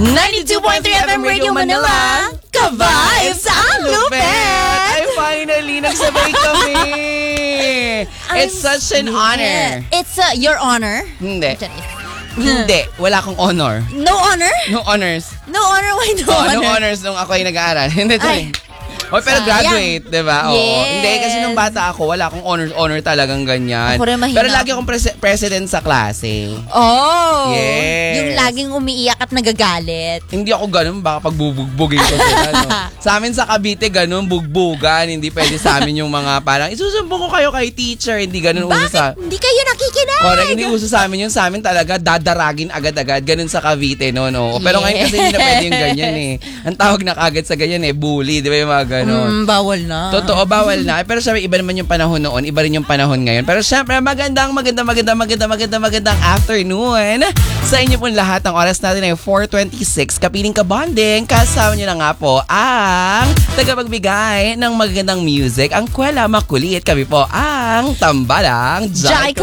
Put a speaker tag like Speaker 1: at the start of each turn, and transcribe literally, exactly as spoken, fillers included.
Speaker 1: ninety-two point three F M Radio Manila, ka-vibes ang lupet!
Speaker 2: Ay, finally, nagsabay kami! It's such an honor.
Speaker 1: It's uh, your honor?
Speaker 2: Hindi. Hindi. Wala akong honor.
Speaker 1: No honor?
Speaker 2: No honors.
Speaker 1: No honor? Why no
Speaker 2: Oh,
Speaker 1: honor?
Speaker 2: no honors nung ako ay nag-aaral. Hindi, ito
Speaker 1: Ay.
Speaker 2: eh. Oh, pero
Speaker 1: Sayang.
Speaker 2: graduate, di ba? Oo.
Speaker 1: Yes.
Speaker 2: Hindi, kasi nung bata ako, wala akong honor, honor talagang ganyan.
Speaker 1: Ako rin mahina.
Speaker 2: Pero lagi akong pres- president sa klase.
Speaker 1: Oh!
Speaker 2: Yes.
Speaker 1: Yung laging umiiyak at nagagalit.
Speaker 2: Hindi ako ganun, baka pagbubugbugin ko sila. No? Sa amin sa Cavite, ganun, bugbugan. Hindi pwede sa amin yung mga parang, isusumbong ko kayo kay teacher. Hindi ganun uso sa...
Speaker 1: Bakit? Hindi kayo nakikinig?
Speaker 2: Correct, hindi uso sa amin yun. Sa amin talaga, dadaragin agad-agad. Ganun sa Cavite, no? no? Pero
Speaker 1: Yes.
Speaker 2: ngayon kasi hindi na pwede yung ganyan eh. Ang tawag na kagad sa ganyan eh, bully. Di ba yung mga ganun?
Speaker 1: Mm, bawal na.
Speaker 2: Totoo, bawal na. Pero syempre, iba naman yung panahon noon. Iba rin yung panahon ngayon. Pero syempre, magandang, magandang, magandang, magandang, magandang, magandang afternoon sa inyo po lahat. Ang oras natin ay four twenty-six. Kapiling ka bonding. Kasama nyo na nga po ang tagapagbigay ng magandang music. Ang Kwela Makulit. Kami po ang Tambalang Jai